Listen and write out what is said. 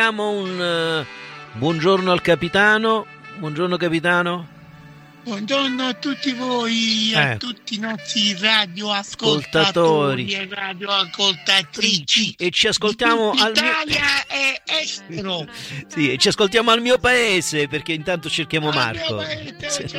Diamo un buongiorno al capitano. Buongiorno capitano. Buongiorno a tutti voi, a tutti i nostri radioascoltatori e radioascoltatrici. E ci ascoltiamo Italia e estero. Sì, e ci ascoltiamo al mio paese, perché intanto cerchiamo Marco.